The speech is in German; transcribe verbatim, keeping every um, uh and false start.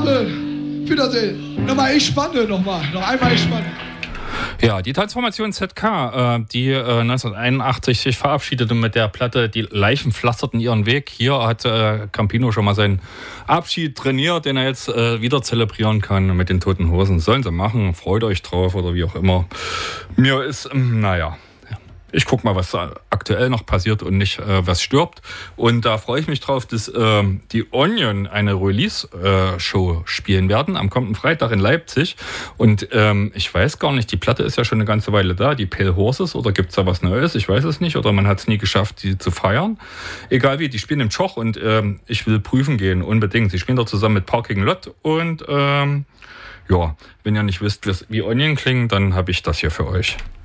Leute, Wiedersehen. Nochmal ich spanne, nochmal. Noch einmal ich spanne. Ja, die Transformation Z K, äh, die äh, neunzehnhunderteinundachtzig sich verabschiedete mit der Platte Die Leichen pflasterten ihren Weg. Hier hat äh, Campino schon mal seinen Abschied trainiert, den er jetzt äh, wieder zelebrieren kann mit den Toten Hosen. Sollen sie machen, freut euch drauf oder wie auch immer. Mir ist, ähm, naja... Ich guck mal, was aktuell noch passiert und nicht, äh, was stirbt. Und da freue ich mich drauf, dass äh, die Onion eine Release-Show äh, spielen werden am kommenden Freitag in Leipzig. Und ähm, ich weiß gar nicht, die Platte ist ja schon eine ganze Weile da, die Pale Horses, oder gibt's da was Neues? Ich weiß es nicht. Oder man hat es nie geschafft, die zu feiern. Egal wie, die spielen im Tschoch und ähm, ich will prüfen gehen, unbedingt. Sie spielen dort zusammen mit Parking Lot und ähm, ja, wenn ihr nicht wisst, wie Onion klingen, dann habe ich das hier für euch.